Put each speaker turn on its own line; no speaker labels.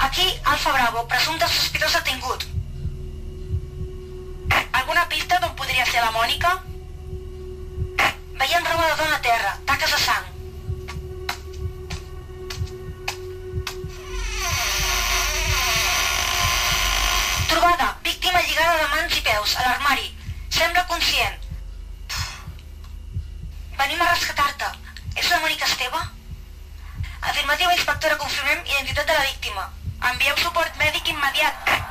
Aquí, Alfa Bravo, presumpte sospitós detingut. Alguna pista d'on podria ser la Mònica? Veiem roba de dona a terra, taques de sang. Trobada, víctima lligada de mans i peus, a l'armari. Sembla conscient. Venim a rescatar-te. És la Mònica Esteve? Afirmativa, inspectora, confirmem identitat de la víctima. Envieu suport mèdic immediat.